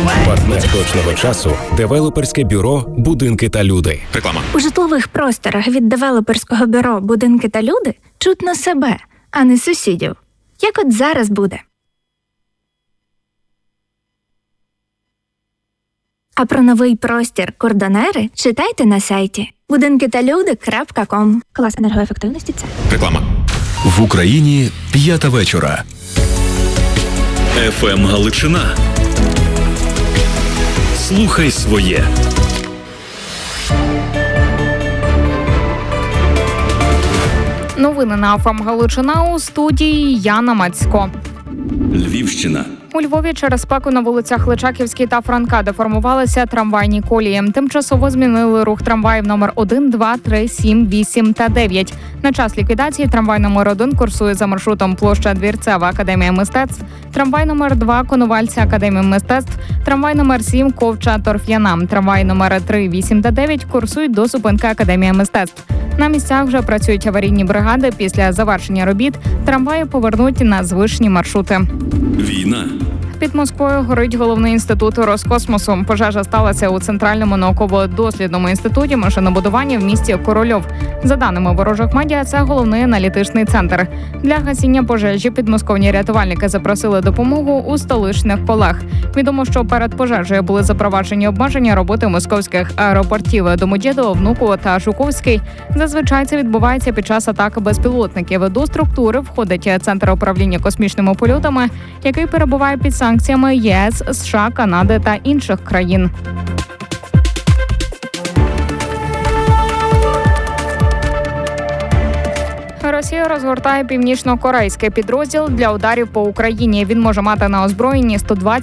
Партнер точного часу – девелоперське бюро «Будинки та люди». Реклама. У житлових просторах від девелоперського бюро «Будинки та люди» чутно себе, а не сусідів. Як от зараз буде. А про новий простір «Кордонери» читайте на сайті budinkitalude.com. Клас енергоефективності – це. Реклама. В Україні 5 вечора. ФМ Галичина. Слухай своє. Новини на ФМ Галичина, у студії Яна Мацько. Львівщина. У Львові через спеку на вулицях Личаківській та Франка деформувалися трамвайні колії. Тимчасово змінили рух трамваїв номер 1, 2, 3, 7, 8 та 9. На час ліквідації трамвай номер 1 курсує за маршрутом площа Двірцева, Академія мистецтв, трамвай номер 2 Коновальця, Академія мистецтв, трамвай номер 7 Ковча, Торф'яна, трамвай номер 3, 8 та 9 курсують до зупинки Академія мистецтв. На місцях вже працюють аварійні бригади. Після завершення робіт трамваї повернуть на звичні маршрути. Війна. Під Москвою горить головний інститут Роскосмосу. Пожежа сталася у Центральному науково-дослідному інституті машинобудування в місті Корольов. За даними ворожих медіа, це головний аналітичний центр. Для гасіння пожежі підмосковні рятувальники запросили допомогу у столичних колег. Відомо, що перед пожежею були запроваджені обмеження роботи московських аеропортів Домодєдово, Внуково та Жуковський. Зазвичай це відбувається під час атаки безпілотників. До структури входить Центр управління космічними польотами, який перебуває під санкціями ЄС, США, Канади та інших країн. Росія розгортає північно-корейський підрозділ для ударів по Україні. Він може мати на озброєнні 120